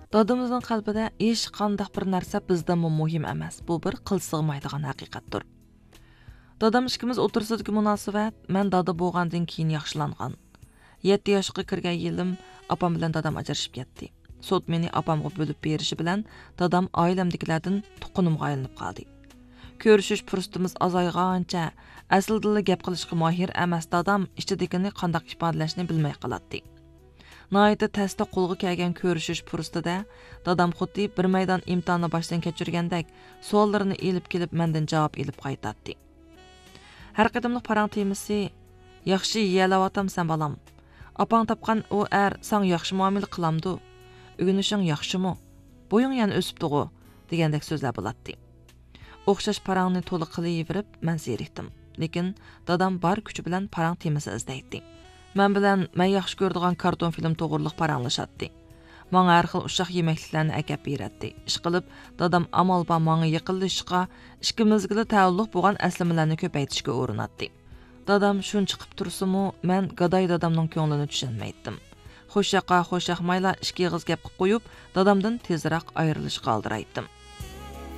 Dadımızın qalbida hech qandaq bir narsa bizdan muhim emas. Bu bir qil sig'maydigan haqiqatdir. Dadam ikkimiz o'tirsidagi munosabat men dada bo'lgandan keyin yaxshilangan. 7 yoshga kirgan yilim opam bilan dadam ajrashib ketdi. Sot meni opamga bo'lib berishi bilan dadam oilamdagilardan tuqqunimga aylanib qoldi. Ko'rishish fursatimiz azaygancha aslida gap qilishga mohir emas dadam ichidagini qandaq ifodalashni bilmay qoladi. Nayda testa qo'lga kelgan ko'rishish fursatida dadam xuddi bir maydon imtihonni boshdan kechirgandek savollarini elib kelib mendan javob elib qaytadi. Har qadamliq parang temisi yaxshi yeyalayotamsan balam. Apang topgan o sang yaxshi muomala qilamdi. Ugunishing yaxshimi? Bo'ying yana o'sibdi-ku degandek so'zlar bo'ladi. O'xshash parangni to'liq qilaverib men zerikdim. Lekin dadam bor kuchi bilan parang temisi izlaydi. Men bilan men yaxshi ko'radigan karton film to'g'riliq paranglashadi. Menga har xil ushaq yemekliklarni akab beradi. Ish qilib dadam amal ba menga yiqilishqa, ikkimizga taalluq bo'lgan aslamalarni ko'paytirishga urinadi. Dadam shun chiqib tursa-mu, men gaday dadamning ko'nglini tushunmaydim. Xo'shaqa xo'shaqmayla ikki og'iz gap qilib qo'yib, dadamdan tezroq ayrilishga oldiraydim.